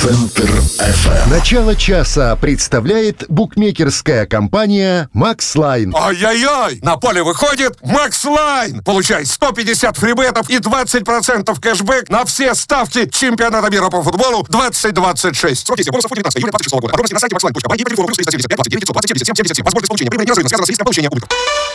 Центр FM. Начало часа представляет букмекерская компания «Макслайн». Ай-яй-яй! На поле выходит Макслайн! Получай 150 фрибетов и 20% кэшбэк на все ставки чемпионата мира по футболу 2026. Срок действия бонусов 19 июля 2026 года. Подробности на сайте maxline.by и по телефону +375 29 527 77 77. Возможность получения прибыли неразрывно связана с риском получения убытков.